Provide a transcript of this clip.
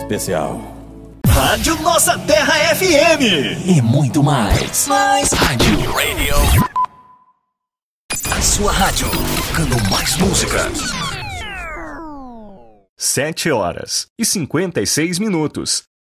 especial. Rádio Nossa Terra FM. E muito mais. Mais rádio. A sua rádio, tocando mais músicas. 7h56.